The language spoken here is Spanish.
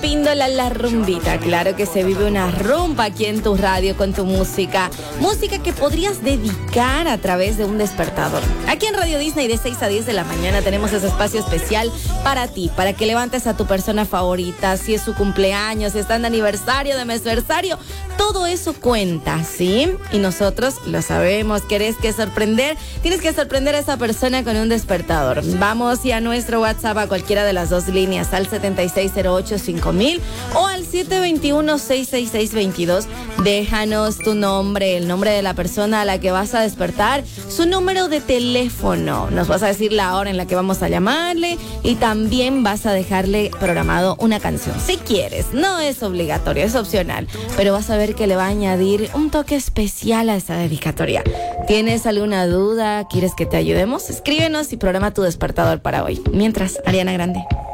Píndola la rumbita, claro que se vive una rumba aquí en tu radio con tu música. Música que podrías dedicar a través de un despertador. Aquí en Radio Disney de 6 a 10 de la mañana tenemos ese espacio especial para ti, para que levantes a tu persona favorita, si es su cumpleaños, si están de aniversario, de mesversario, todo eso cuenta, ¿sí? Y nosotros lo sabemos, tienes que sorprender a esa persona con un despertador. Vamos y a nuestro WhatsApp a cualquiera de las dos líneas, al 76085000 o al 721-66622. Déjanos tu nombre, el nombre de la persona a la que vas a despertar, su número de teléfono. Nos vas a decir la hora en la que vamos a llamarle y también vas a dejarle programado una canción. Si quieres, no es obligatorio, es opcional, pero vas a ver que le va a añadir un toque especial a esa dedicatoria. ¿Tienes alguna duda? ¿Quieres que te ayudemos? Escríbenos y programa tu despertador para hoy. Mientras, Ariana Grande.